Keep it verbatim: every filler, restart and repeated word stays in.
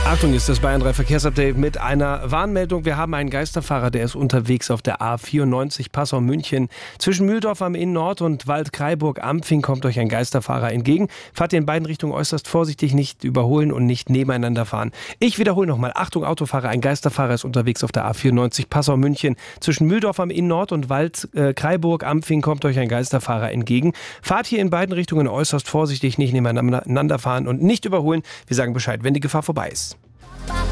Achtung, ist das Bayern drei Verkehrsupdate mit einer Warnmeldung. Wir haben einen Geisterfahrer, der ist unterwegs auf der A vierundneunzig Passau-München. Zwischen Mühldorf am Inn Nord und Waldkraiburg-Ampfing kommt euch ein Geisterfahrer entgegen. Fahrt ihr in beiden Richtungen äußerst vorsichtig, nicht überholen und nicht nebeneinander fahren. Ich wiederhole nochmal. Achtung, Autofahrer, ein Geisterfahrer ist unterwegs auf der A vierundneunzig Passau-München. Zwischen Mühldorf am Inn Nord und Waldkraiburg-Ampfing kommt euch ein Geisterfahrer entgegen. Fahrt hier in beiden Richtungen äußerst vorsichtig, nicht nebeneinander fahren und nicht überholen. Wir sagen Bescheid, wenn die Gefahr vorbei ist.